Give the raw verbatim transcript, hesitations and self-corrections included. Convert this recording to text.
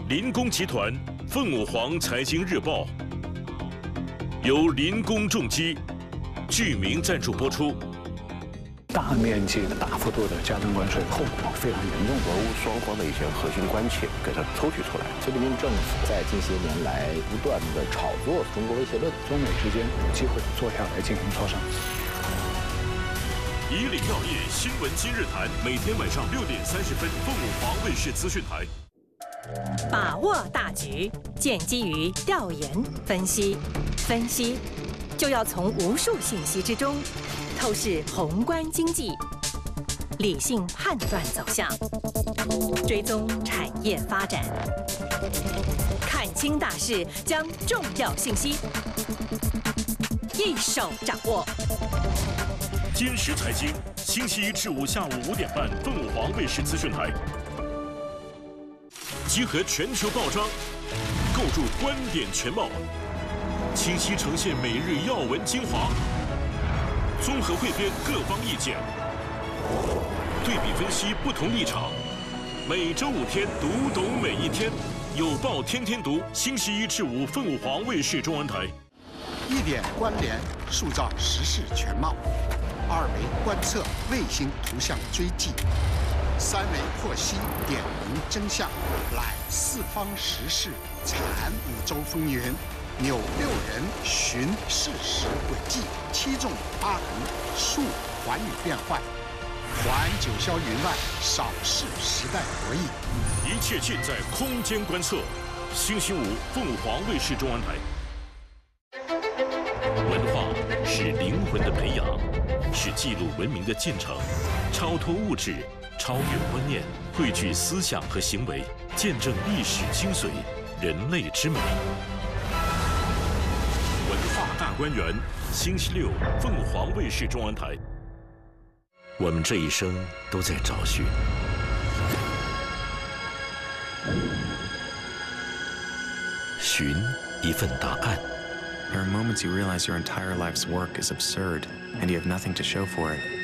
林工集团凤舞凰财经日报由林工重机具名赞助播出。 大面积的、大幅度的加征关税，后果非常严重。 俄乌双方的一些核心关切给它抽取出来。 习近平政府在近些年来不断的炒作中国威胁论， 中美之间有机会坐下来进行磋商。 以岭药业新闻今日谈，每天晚上六点三十分，凤舞凰卫视资讯台。 把握大局，建基于调研分析，分析就要从无数信息之中透视宏观经济，理性判断走向，追踪产业发展，看清大势，将重要信息一手掌握。 今时财经，星期一至五下午五点半，凤舞凰卫视资讯台。集合全球报章，构筑观点全貌，清晰呈现每日要闻精华，综合汇编各方意见，对比分析不同立场。每周五天，读懂每一天，有报天天读。星期一至五，凤舞凰卫视中文台。 一点关联，塑造时事全貌；二维观测，卫星图像追迹。三维获悉点明真相，揽四方时事，产五洲风云，扭六人寻事实轨迹，七纵八横述寰宇变幻，还九霄云外，扫视时代博弈。 一切尽在空间观测。星期五，凤舞凰卫视中文台。文化是灵魂的培养，是记录文明的进程，超脱物质，超越观念，汇聚思想和行为，见证历史精髓，人类之美。文化大观园，星期六，凤舞凰卫视中文台。我们这一生都在找寻，寻一份答案。 There are moments you realize your entire life's work is absurd, and you have nothing to show for it.